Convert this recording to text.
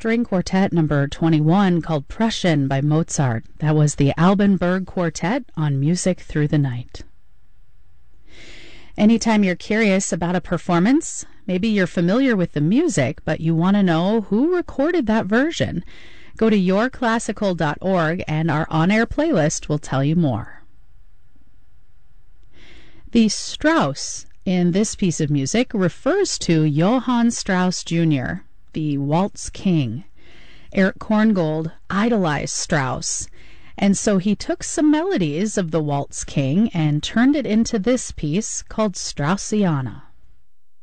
string quartet number 21 called Prussian by Mozart. That was the Alban Berg Quartet on Music Through the Night. Anytime you're curious about a performance, maybe you're familiar with the music, but you want to know who recorded that version, go to yourclassical.org and our on-air playlist will tell you more. The Strauss in this piece of music refers to Johann Strauss Jr., the Waltz King. Erich Korngold idolized Strauss, and so he took some melodies of the Waltz King and turned it into this piece called Straussiana.